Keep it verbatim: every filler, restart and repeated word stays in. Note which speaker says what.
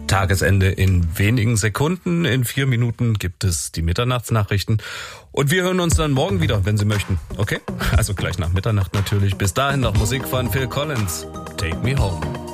Speaker 1: Tagesende in wenigen Sekunden. In vier Minuten gibt es die Mitternachtsnachrichten. Und wir hören uns dann morgen wieder, wenn Sie möchten. Okay? Also gleich nach Mitternacht natürlich. Bis dahin noch Musik von Phil Collins. Take Me Home.